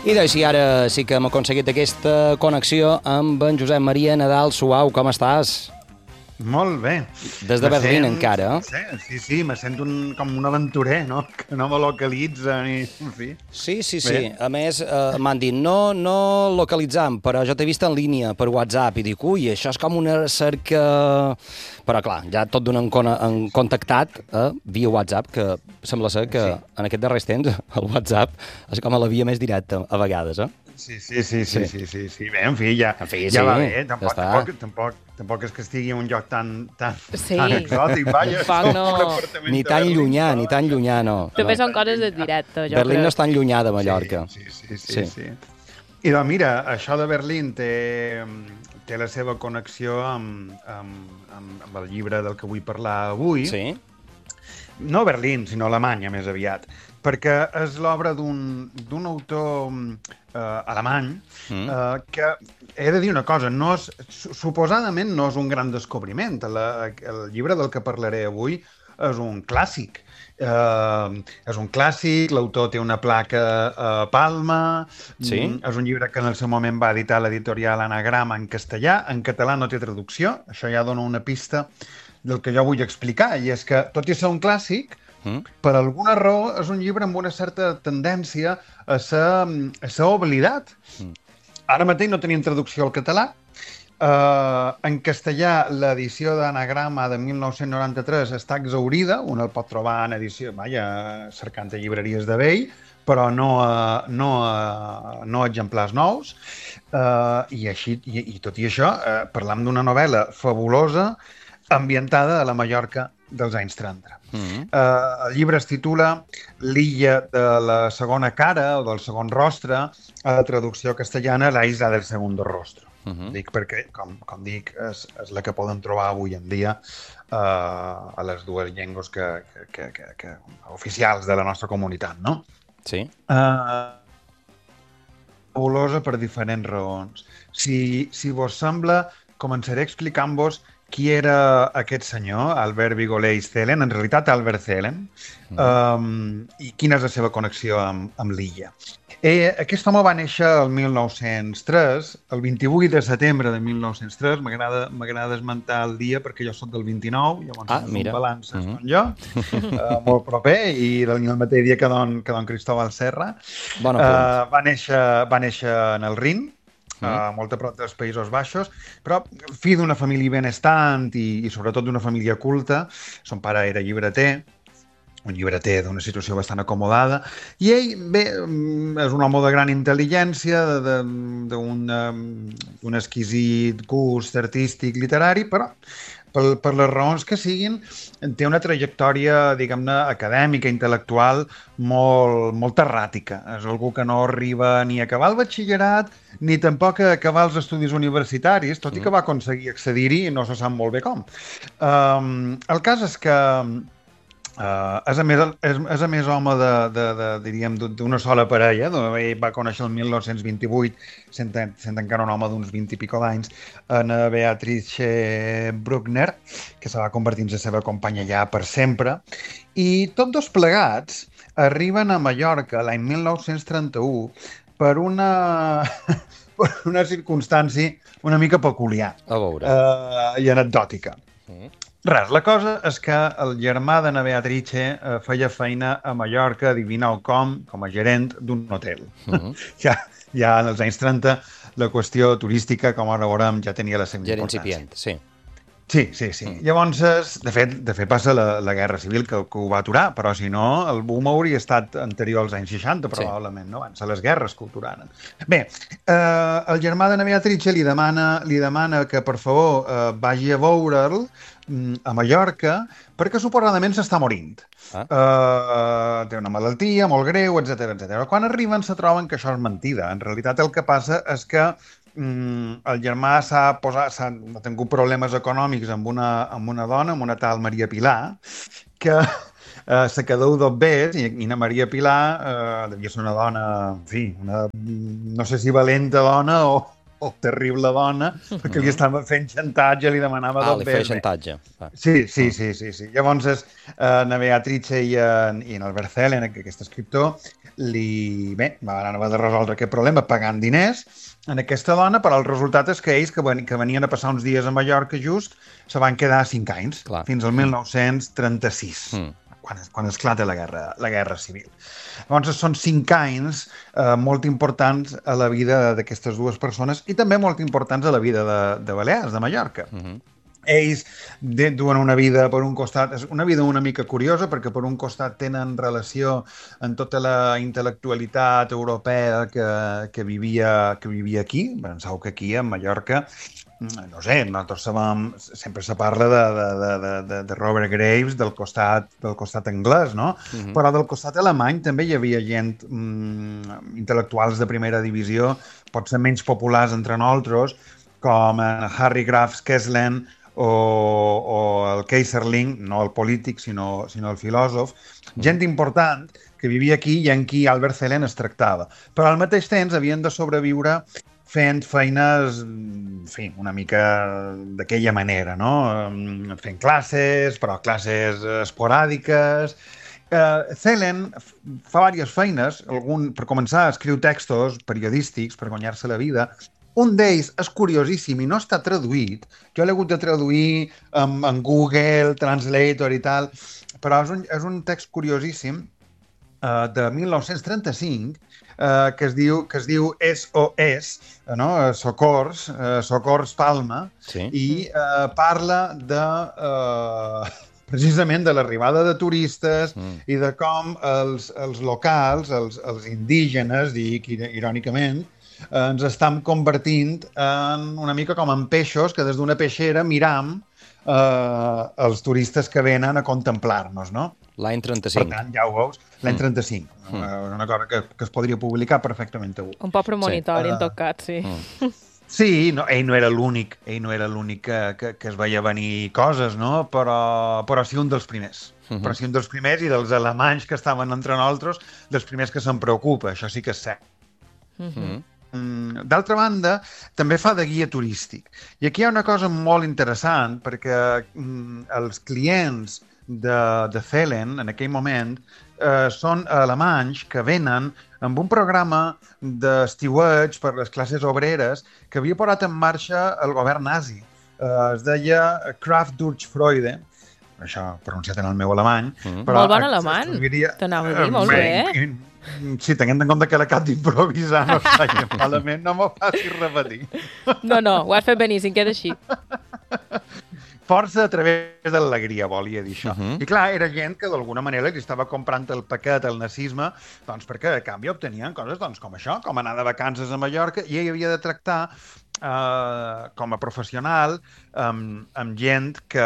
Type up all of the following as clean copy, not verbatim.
I doncs, ara sí que hem aconseguit aquesta connexió amb en Josep Maria Nadal Suau. Com estàs? Molt bé. Des de Berlín, encara. Sí, me sento com un aventurer, no? Que no me localitza ni... En fi. Sí. A més, m'han dit, no localitzam, però jo t'he vist en línia per WhatsApp i dic, ui, això és com una cerca... Però clar, ja tot d'un contactat via WhatsApp, que sembla ser que en aquest darrers temps el WhatsApp és com a la via més directa, a vegades, Sí. Bé, en fi, ja va bé. Tampoc és que estigui en un lloc tan exòtic, vaja. Ni tan llunyà, no. També són coses de directe, jo crec. Berlín no és tan llunyà de Mallorca. Sí. I doncs mira, això de Berlín té la seva connexió amb el llibre del que vull parlar avui. Sí. No Berlín, sinó Alemanya, més aviat, perquè és l'obra d'un autor alemany que, he de dir una cosa, suposadament no és un gran descobriment. El llibre del que parlaré avui és un clàssic. És un clàssic, l'autor té una placa a Palma, és un llibre que en el seu moment va editar l'editorial Anagrama en castellà, en català no té traducció, això ja dona una pista del que jo vull explicar, i és que, tot i ser un clàssic, per alguna raó és un llibre amb una certa tendència a ser oblidat. Ara mateix no tenim traducció al català. En castellà, l'edició d'Anagrama de 1993 està exhaurida, un el pot trobar en edició, cercant a llibreries de vell, però no exemplars nous. I tot i això, parlam d'una novel·la fabulosa, ambientada a la Mallorca dels anys 30. El llibre es titula L'illa de la segona cara, o del segon rostre, a la traducció castellana, La isla del segundo rostro. Dic perquè, com dic, és la que poden trobar avui en dia a les dues llengües oficials de la nostra comunitat, no? Sí. Fabulosa per diferents raons. Si vos sembla, començaré explicant-vos qui era aquest senyor, Albert Vigoleix Zelen, en realitat Albert Zelen, i quina és la seva connexió amb l'illa. Aquest home va néixer el 1903, el 28 de setembre de 1903, m'agrada esmentar el dia perquè jo soc del 29, llavors un balanç com jo, molt proper, i el mateix dia que don Cristóbal Serra. Va néixer en el Rin, molt a prop dels Països Baixos, però fill d'una família benestant i sobretot d'una família culta. Son pare era llibreter, un llibreter d'una situació bastant acomodada, i ell, bé, és un home de gran intel·ligència, d'un exquisit gust artístic, literari, però per les raons que siguin, té una trajectòria, diguem-ne, acadèmica, intel·lectual, molt erràtica. És algú que no arriba ni a acabar el batxillerat, ni tampoc a acabar els estudis universitaris, tot i que va aconseguir accedir-hi i no se sap molt bé com. El cas és que és a més home diríem, d'una sola parella. Ell va conèixer el 1928, sent encara un home d'uns 20 i pico d'anys, en Beatrice Bruckner, que se va convertir en la seva companya ja per sempre. I tots dos plegats arriben a Mallorca l'any 1931 per una circumstància una mica peculiar i anecdòtica. Res, la cosa és que el germà de na Beatrice feia feina a Mallorca, adivineu com a gerent d'un hotel. Ja en els anys 30 la qüestió turística, com ara veurem, ja tenia la seva importància. Gerent incipient, sí. Sí. Llavors, de fet passa la Guerra Civil que ho va aturar, però si no, el boom hauria estat anterior als anys 60, probablement, no? Van ser les guerres que ho aturaren. Bé, el germà de na Beatrice li demana que, per favor, vagi a veure'l a Mallorca, perquè suposadament s'està morint. Té una malaltia molt greu, etc. Quan arriben se troben que això és mentida. En realitat el que passa és que el germà ha tingut problemes econòmics amb una dona, amb una tal Maria Pilar, que se quedeu dos bes, i na Maria Pilar devia ser una dona, en fi, no sé si valenta dona o terrible dona, perquè li estava fent xantatge, li demanava li feia xantatge. Sí. Llavors, na Beatrice i en Albert Zelen, aquest escriptor, van haver de resoldre aquest problema pagant diners en aquesta dona, però el resultat és que ells, que venien a passar uns dies a Mallorca just, se van quedar 5 anys, fins al 1936, quan esclata la guerra civil. Llavors, són 5 anys molt importants a la vida d'aquestes dues persones i també molt importants a la vida de Balears, de Mallorca. Ells duen una vida, per un costat, és una vida una mica curiosa, perquè per un costat tenen relació amb tota la intel·lectualitat europea que vivia aquí. Penseu que aquí, a Mallorca, no sé, nosaltres sabem, sempre se parla de Robert Graves del costat anglès, no? Però del costat alemany també hi havia gent, intel·lectuals de primera divisió, potser menys populars entre nosaltres, com Harry Graf Skeslen, o el Keyserling, no el polític, sinó el filòsof, gent important que vivia aquí i en qui Albert Zelen es tractava. Però al mateix temps havien de sobreviure fent feines, en fi, una mica d'aquella manera, no? Fent classes, però classes esporàdiques. Zelen fa diverses feines, per començar escriu textos periodístics per guanyar-se la vida. Un d'ells és curiosíssim i no està traduït. Jo l'he hagut de traduir en Google, Translator i tal, però és un text curiosíssim de 1935 que es diu SOS, no? Socors Palma, i parla precisament de l'arribada de turistes i de com els locals, els indígenes, dic irònicament, ens estem convertint en una mica com en peixos que des d'una peixera miram els turistes que venen a contemplar-nos, no? L'any 35. Per tant, ja ho veus, l'any 35. Una cosa que es podria publicar perfectament avui. Un poc premonitori, en tot cas, sí. Sí, ell no era l'únic que es veia venir coses, no? Però sí un dels primers. Però sí un dels primers i dels alemanys que estaven entre nosaltres, dels primers que se'n preocupa, això sí que és cert. D'altra banda, també fa de guia turístic. I aquí hi ha una cosa molt interessant, perquè els clients de Zelen, en aquell moment, són alemanys que venen amb un programa d'estiueig per les classes obreres que havia posat en marxa el govern nazi. Es deia Kraft durch Freude, això pronunciat en el meu alemany. Molt bon alemany, t'anava a dir, molt bé. Sí, tenint en compte que era cap d'improvisar, no faig malament, no m'ho facis repetir. No, ho has fet beníssim, queda així. Força a través de l'alegria, volia dir això. I clar, era gent que d'alguna manera li estava comprant el paquet al nazisme, doncs perquè a canvi obtenien coses com això, com anar de vacances a Mallorca, i ell havia de tractar com a professional amb gent que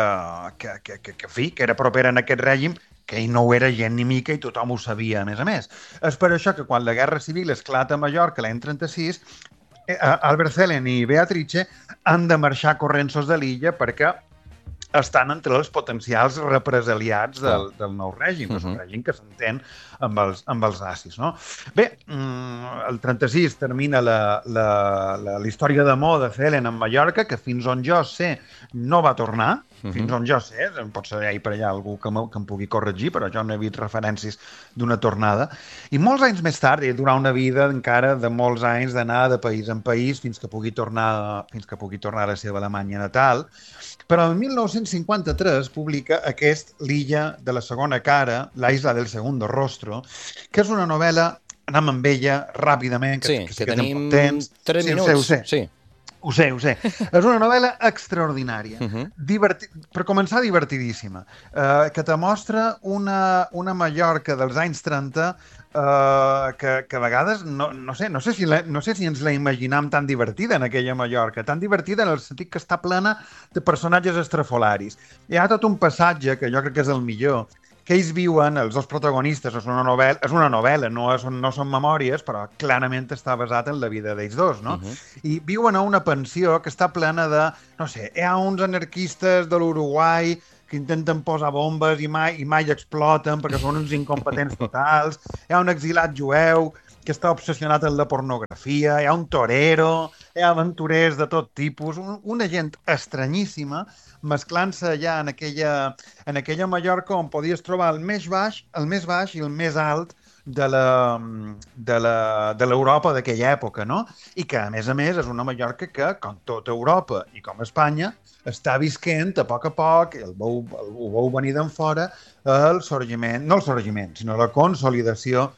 era propera en aquest règim, que ell no ho era gent ni mica i tothom ho sabia, a més. És per això que quan la Guerra Civil esclata a Mallorca l'any 36, Albert Zelen i Beatrice han de marxar corrents de l'illa perquè estan entre els potencials represaliats del nou règim, que és un règim que s'entén amb els nazis, no? Bé, el 36 termina la història d'amor de Zelen en Mallorca, que fins on jo sé no va tornar, fins on jo sé, pot ser hi per allà algú que em pugui corregir, però jo no he vist referències d'una tornada. I molts anys més tard, ell durà una vida encara de molts anys d'anar de país en país fins que pugui tornar a la seva Alemanya natal. Però el 1953 publica L'illa de la segona cara, La isla del segundo rostro, que és una novel·la, anem amb ella ràpidament, que tenim 3 minuts. Ho sé. És una novel·la extraordinària. Per començar, divertidíssima. Que te mostra una Mallorca dels anys 30 que a vegades, no sé si ens la imaginam tan divertida en aquella Mallorca, tan divertida en el sentit que està plena de personatges estrafolaris. Hi ha tot un passatge, que jo crec que és el millor, que ells viuen, els dos protagonistes, és una novel·la, no són memòries, però clarament està basat en la vida d'ells dos, no? I viuen a una pensió que està plena de, no sé, hi ha uns anarquistes de l'Uruguai que intenten posar bombes i mai exploten perquè són uns incompetents totals, hi ha un exilat jueu que està obsessionat en la pornografia, hi ha un torero, hi ha aventurers de tot tipus, una gent estranyíssima, mesclant-se allà en aquella Mallorca on podies trobar el més baix i el més alt de l'Europa d'aquella època, no? I que, a més, és una Mallorca que, com tota Europa i com Espanya, està visquent a poc, ho veu venir d'en fora, el sorgiment, no el sorgiment, sinó la consolidació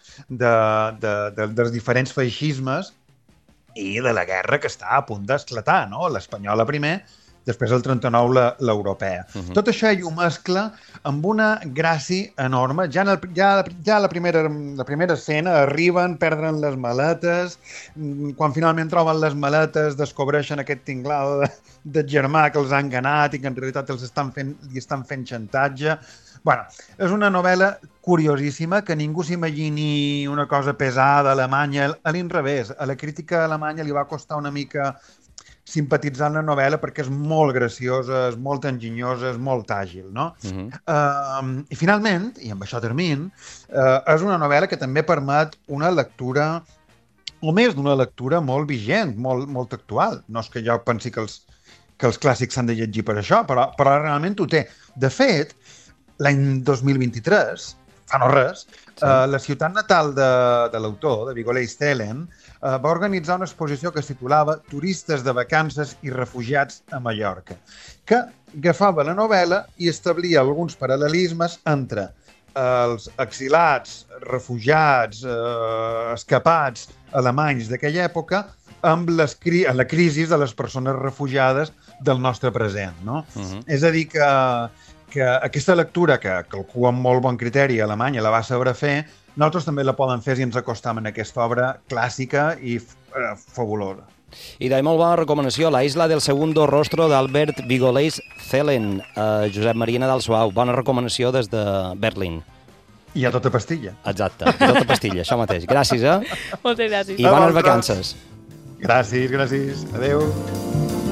dels diferents feixismes i de la guerra que està a punt d'esclatar, no? L'espanyola primer, després el 39 l'europea. Tot això ell ho mescla amb una gràcia enorme. Ja la primera escena arriben, perden les maletes, quan finalment troben les maletes descobreixen aquest tinglado de germà que els han ganat i que en realitat li estan fent xantatge. Bueno, és una novel·la curiosíssima, que ningú s'imagini una cosa pesada a Alemanya. A l'inrevés, a la crítica alemanya li va costar una mica simpatitzar la novel·la perquè és molt graciosa, és molt enginyosa, és molt àgil, no? I finalment, i amb això termino, és una novel·la que també permet una lectura, o més d'una lectura molt vigent, molt actual. No és que jo pensi que els clàssics s'han de llegir per això, però realment ho té. De fet, l'any 2023, fa no res, la ciutat natal de l'autor, de Vigoleix Cellen, va organitzar una exposició que es titulava Turistes de vacances i refugiats a Mallorca, que agafava la novel·la i establia alguns paral·lelismes entre els exilats, refugiats, escapats alemanys d'aquella època amb la crisi de les persones refugiades del nostre present, no? És a dir, que aquesta lectura, que algú amb molt bon criteri a Alemanya la va saber fer, nosaltres també la poden fer si ens acostam en aquesta obra clàssica i fabulosa. I de molt bona recomanació, La isla del segundo rostro d'Albert Vigoleix Cellen, Josep Maria Nadal Suau. Bona recomanació des de Berlín. I a tota pastilla. Exacte, a tota pastilla, això mateix. Gràcies, Moltes gràcies. I bones vacances. Gràcies. Adéu.